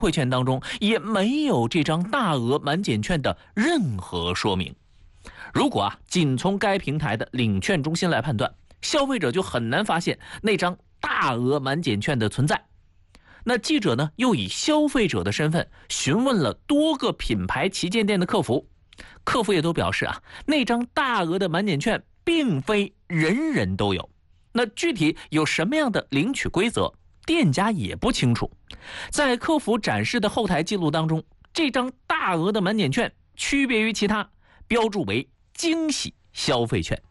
惠券当中也没有这张大额满减券的任何说明。如果仅从该平台的领券中心来判断，消费者就很难发现那张大额满减券的存在。那记者呢，又以消费者的身份询问了多个品牌旗舰店的客服，客服也都表示那张大额的满减券并非人人都有。那具体有什么样的领取规则，店家也不清楚。在客服展示的后台记录当中，这张大额的满减券区别于其他，标注为惊喜消费券。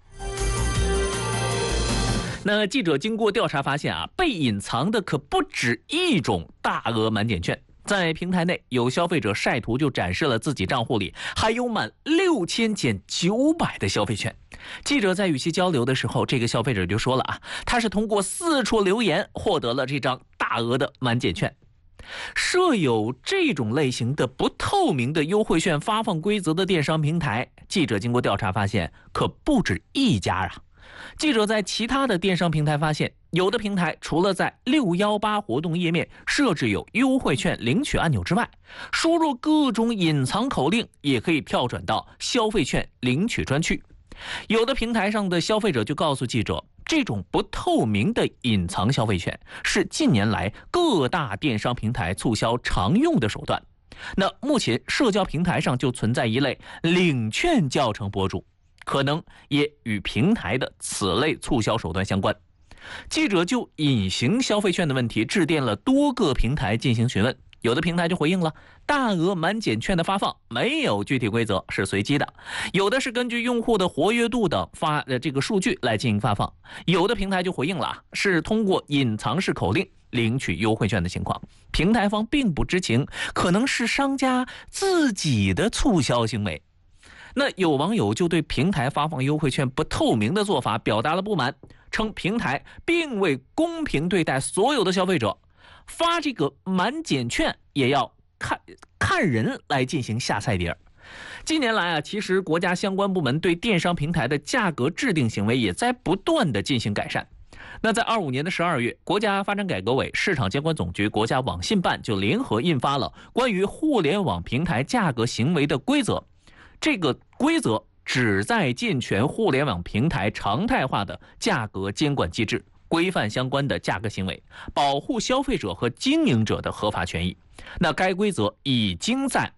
那记者经过调查发现被隐藏的可不止一种大额满减券。在平台内，有消费者晒图就展示了自己账户里还有满6000减900的消费券。记者在与其交流的时候，这个消费者就说了他是通过4处留言获得了这张大额的满减券。设有这种类型的不透明的优惠券发放规则的电商平台，记者经过调查发现可不止一家记者在其他的电商平台发现，有的平台除了在618活动页面设置有优惠券领取按钮之外，输入各种隐藏口令也可以跳转到消费券领取专区。有的平台上的消费者就告诉记者，这种不透明的隐藏消费券是近年来各大电商平台促销常用的手段。那目前社交平台上就存在一类领券教程博主，可能也与平台的此类促销手段相关。记者就隐形消费券的问题致电了多个平台进行询问，有的平台就回应了，大额满减券的发放没有具体规则，是随机的，有的是根据用户的活跃度等这个数据来进行发放，有的平台就回应了是通过隐藏式口令领取优惠券的情况，平台方并不知情，可能是商家自己的促销行为。那有网友就对平台发放优惠券不透明的做法表达了不满，称平台并未公平对待所有的消费者，发这个满减券也要看人来进行下菜碟。近年来其实国家相关部门对电商平台的价格制定行为也在不断的进行改善。那在25年的12月，国家发展改革委、市场监管总局、国家网信办就联合印发了关于互联网平台价格行为的规则。这个规则旨在健全互联网平台常态化的价格监管机制，规范相关的价格行为，保护消费者和经营者的合法权益。那该规则已经在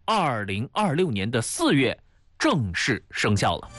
2026年的4月正式生效了。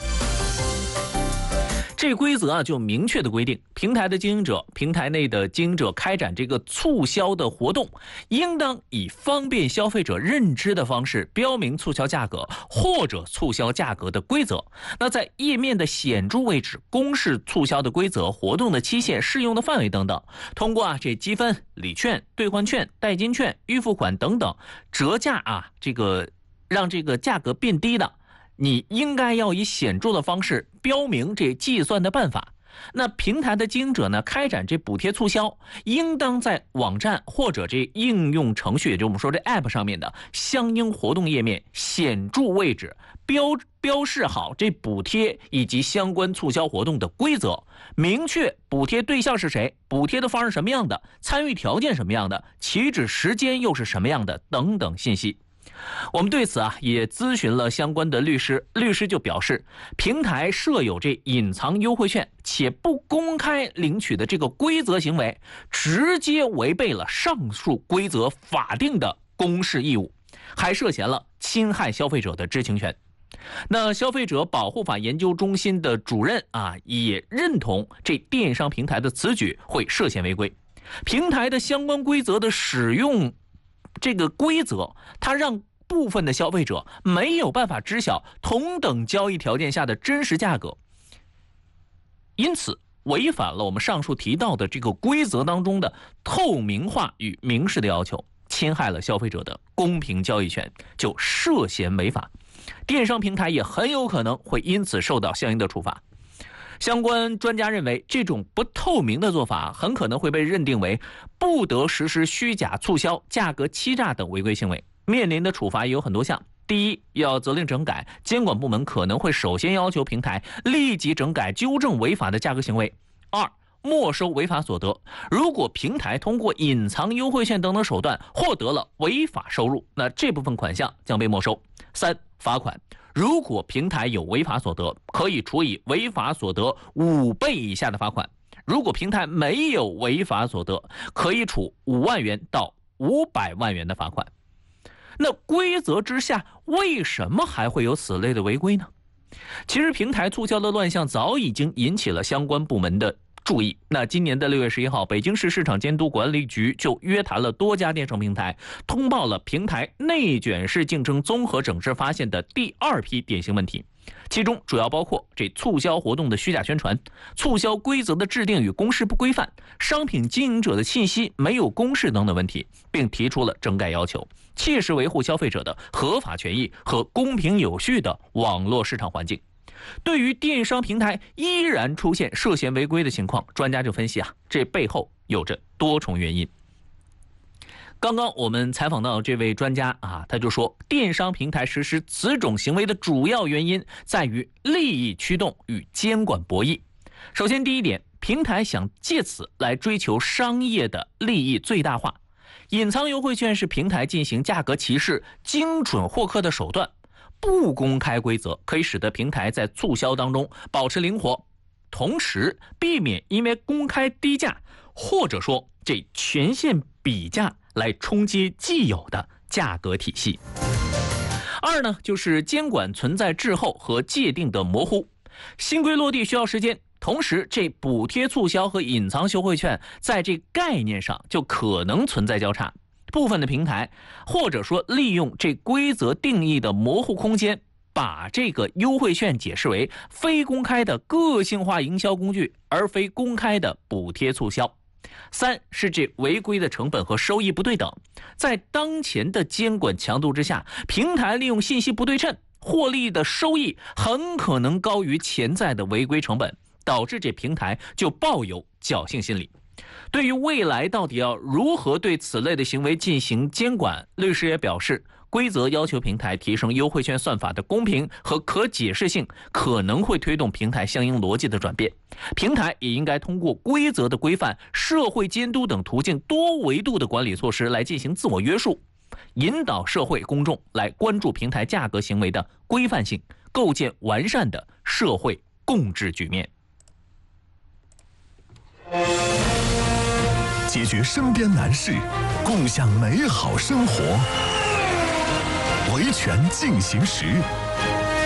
这规则就明确的规定，平台的经营者、平台内的经营者开展这个促销的活动，应当以方便消费者认知的方式标明促销价格或者促销价格的规则。那在页面的显著位置公示促销的规则、活动的期限、适用的范围等等。通过这积分、礼券、兑换券、代金券、预付款等等折价让这个价格变低的，你应该要以显著的方式标明这计算的办法。那平台的经营者呢，开展这补贴促销，应当在网站或者这应用程序，也就是我们说这 app 上面的相应活动页面显著位置标示好这补贴以及相关促销活动的规则，明确补贴对象是谁，补贴的方式什么样的，参与条件什么样的，起止时间又是什么样的等等信息。我们对此也咨询了相关的律师，律师就表示，平台设有这隐藏优惠券且不公开领取的这个规则行为，直接违背了上述规则法定的公示义务，还涉嫌了侵害消费者的知情权。那消费者保护法研究中心的主任也认同这电商平台的此举会涉嫌违规，平台的相关规则的使用这个规则，它让部分的消费者没有办法知晓同等交易条件下的真实价格，因此违反了我们上述提到的这个规则当中的透明化与明示的要求，侵害了消费者的公平交易权，就涉嫌违法。电商平台也很有可能会因此受到相应的处罚。相关专家认为，这种不透明的做法很可能会被认定为不得实施虚假促销、价格欺诈等违规行为，面临的处罚也有很多项。第一，要责令整改，监管部门可能会首先要求平台立即整改纠正违法的价格行为。二， 没收违法所得。如果平台通过隐藏优惠券等等手段获得了违法收入，那这部分款项将被没收。3、罚款。如果平台有违法所得，可以处以违法所得5倍以下的罚款；如果平台没有违法所得，可以处5万元到500万元的罚款。那规则之下，为什么还会有此类的违规呢？其实平台促销的乱象早已经引起了相关部门的注意。那今年的6月11号，北京市市场监督管理局就约谈了多家电商平台，通报了平台内卷式竞争综合整治发现的第2批典型问题，其中主要包括这促销活动的虚假宣传、促销规则的制定与公示不规范、商品经营者的信息没有公示等等问题，并提出了整改要求，切实维护消费者的合法权益和公平有序的网络市场环境。对于电商平台依然出现涉嫌违规的情况，专家就分析这背后有着多重原因。刚刚我们采访到这位专家他就说，电商平台实施此种行为的主要原因在于利益驱动与监管博弈。首先第一点，平台想借此来追求商业的利益最大化。隐藏优惠券是平台进行价格歧视、精准获客的手段。不公开规则可以使得平台在促销当中保持灵活，同时避免因为公开低价或者说这权限比价来冲击既有的价格体系。2呢，就是监管存在滞后和界定的模糊，新规落地需要时间，同时这补贴促销和隐藏优惠券在这概念上就可能存在交叉。部分的平台或者说利用这规则定义的模糊空间，把这个优惠券解释为非公开的个性化营销工具，而非公开的补贴促销。3是这违规的成本和收益不对等，在当前的监管强度之下，平台利用信息不对称，获利的收益很可能高于潜在的违规成本，导致这平台就抱有侥幸心理。对于未来到底要如何对此类的行为进行监管，律师也表示，规则要求平台提升优惠券算法的公平和可解释性，可能会推动平台相应逻辑的转变。平台也应该通过规则的规范、社会监督等途径多维度的管理措施来进行自我约束，引导社会公众来关注平台价格行为的规范性，构建完善的社会共治局面。 解决身边难事，共享美好生活。维权进行时。